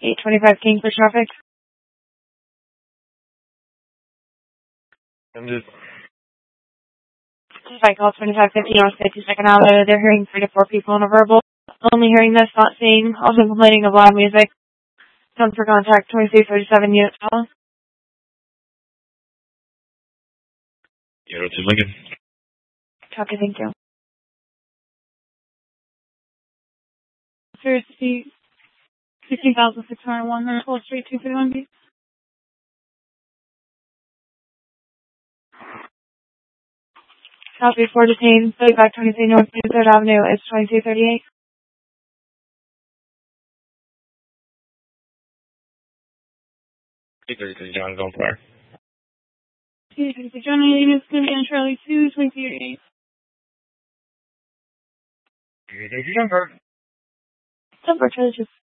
825 King for traffic. I'm just... I call 2550 North 52nd Avenue. They're hearing 3 to 4 people in a verbal. Only hearing this, not seeing. Also complaining of loud music. Done for contact 2337 unit call. Yeah, what's it Lincoln? Copy, thank you. Thursday, 16,601, North Street, 251B. Copy 4 detained, 3523 North 3rd Avenue is 2238. John going fire. 233 John, units going to be on Charlie 2, 2338. Jumper. Jumper, Charlie 2.